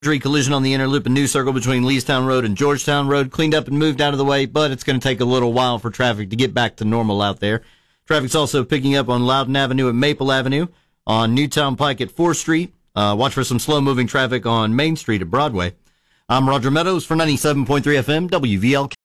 collision on the inner loop and New Circle between Leestown Road and Georgetown Road. Cleaned up and moved out of the way, but it's going to take a little while for traffic to get back to normal out there. Traffic's also picking up on Loudon Avenue and Maple Avenue, on Newtown Pike at 4th Street. Watch for some slow-moving traffic on Main Street at Broadway. I'm Roger Meadows for 97.3 FM WVLK.